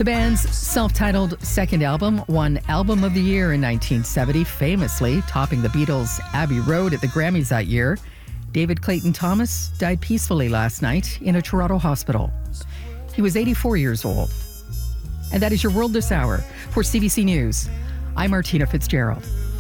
The band's self-titled second album won Album of the Year in 1970, famously topping the Beatles' Abbey Road at the Grammys that year. David Clayton Thomas died peacefully last night in a Toronto hospital. He was 84 years old. And that is your World This Hour. For CBC News, I'm Martina Fitzgerald.